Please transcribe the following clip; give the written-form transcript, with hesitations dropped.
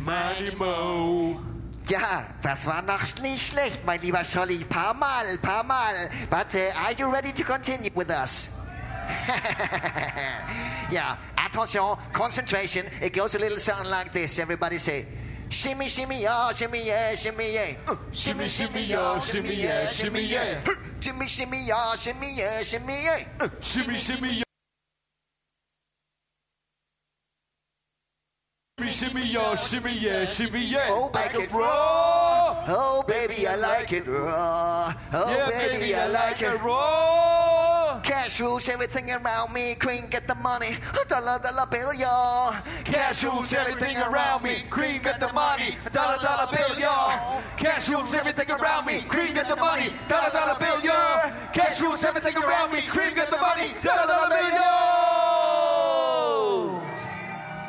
Money Mo. Ja, das war noch nicht schlecht, mein lieber Scholli. Paar Mal. But are you ready to continue with us? Yeah, attention, concentration. It goes a little something like this. Everybody say, shimmy, shimmy, yeah, shimmy, yeah, shimmy, yeah. Shimmy, shimmy, yeah, shimmy, yeah, shimmy, yeah. Shimmy, shimmy, yeah, shimmy, yeah, shimmy, yeah. Shimmy, shimmy, yeah. Shimmy, yeah, shimmy, yeah, shimmy, yeah. Oh, back like it a raw. Oh, baby, I like it raw. Oh, Yeah, baby, I like it raw. Cash rules everything around me. Cream, get the money. Dollar, dollar bill, y'all. Cash rules everything around me. Cream, get the money. Dollar, dollar bill, y'all. Cash rules everything around me. Cream, get the money. Dollar, dollar bill, y'all. Cash rules everything around me. Cream, get the money. Dollar, dollar bill, y'all.